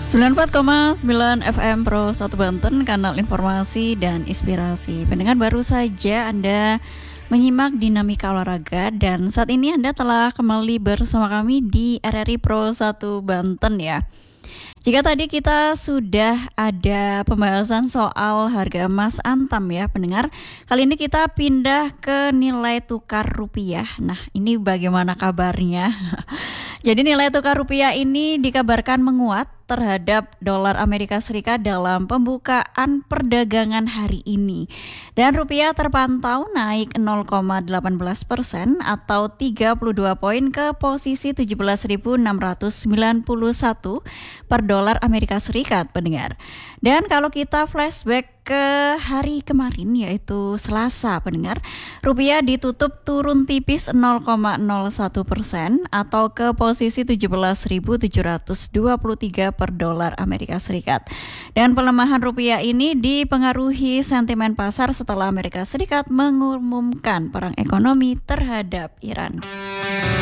94,9 FM Pro 1 Banten, kanal informasi dan inspirasi. Pendengar, baru saja Anda menyimak dinamika olahraga dan saat ini Anda telah kembali bersama kami di RRI Pro 1 Banten ya. Jika tadi kita sudah ada pembahasan soal harga emas Antam ya pendengar, kali ini kita pindah ke nilai tukar rupiah. Nah, ini bagaimana kabarnya? Jadi nilai tukar rupiah ini dikabarkan menguat terhadap dolar Amerika Serikat dalam pembukaan perdagangan hari ini. Dan rupiah terpantau naik 0,18% atau 32 poin ke posisi 17.691 per dolar Amerika Serikat, pendengar. Dan kalau kita flashback ke hari kemarin yaitu Selasa, pendengar, rupiah ditutup turun tipis 0,01% atau ke posisi 17.723 per dolar Amerika Serikat. Dan pelemahan rupiah ini dipengaruhi sentimen pasar setelah Amerika Serikat mengumumkan perang ekonomi terhadap Iran.